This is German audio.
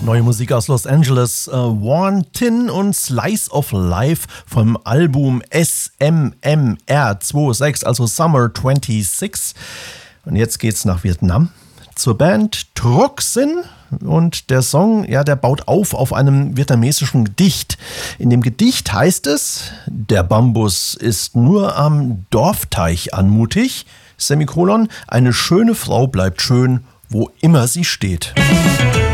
Neue Musik aus Los Angeles, Warren Tin und Slice of Life vom Album SMMR26, also Summer 26. Und jetzt geht's nach Vietnam zur Band Truc Sin. Und der Song, ja, der baut auf einem vietnamesischen Gedicht. In dem Gedicht heißt es: Der Bambus ist nur am Dorfteich anmutig, Semikolon, eine schöne Frau bleibt schön, wo immer sie steht.